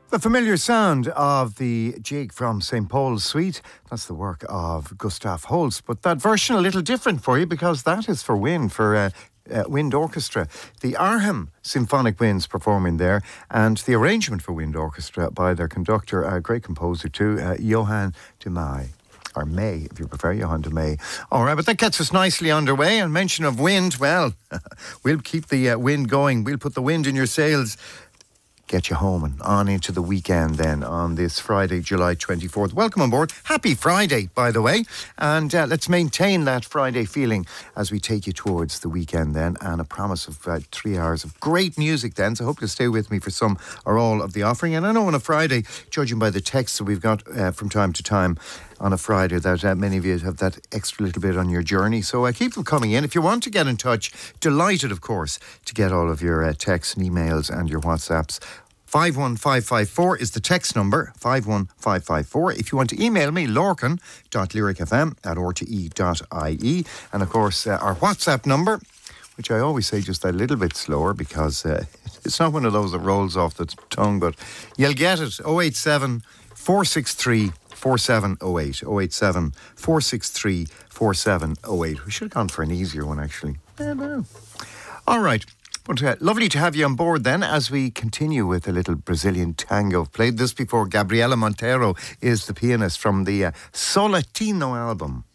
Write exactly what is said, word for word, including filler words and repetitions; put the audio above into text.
The familiar sound of the jig from Saint Paul's Suite, that's the work of Gustav Holst, but that version a little different for you because that is for wind, for uh, uh, wind orchestra. The Arnhem Symphonic Winds performing there, and the arrangement for wind orchestra by their conductor, a great composer too, uh, Johann de Meij. Or May, if you prefer, Johann de Meij. All right, but that gets us nicely underway. And mention of wind, well, we'll keep the uh, wind going. We'll put the wind in your sails. Get you home and on into the weekend then on this Friday, July twenty-fourth. Welcome on board. Happy Friday, by the way. And uh, let's maintain that Friday feeling as we take you towards the weekend then. And a promise of uh, three hours of great music then. So I hope you'll stay with me for some or all of the offering. And I know on a Friday, judging by the texts that we've got uh, from time to time, on a Friday that uh, many of you have that extra little bit on your journey. So uh, keep them coming in. If you want to get in touch, delighted, of course, to get all of your uh, texts and emails and your WhatsApps. five one five five four is the text number, five one five five four. If you want to email me, lorcan dot lyric f m at r t e dot i e. And of course, uh, our WhatsApp number, which I always say just a little bit slower because uh, it's not one of those that rolls off the tongue, but you'll get it, oh eight seven, four six three, four seven oh eight, oh eight seven, four six three, four seven oh eight. We should have gone for an easier one, actually. I don't know. All right. But uh, lovely to have you on board then as we continue with a little Brazilian tango. I've played this before. Gabriela Monteiro is the pianist from the uh, Solatino album.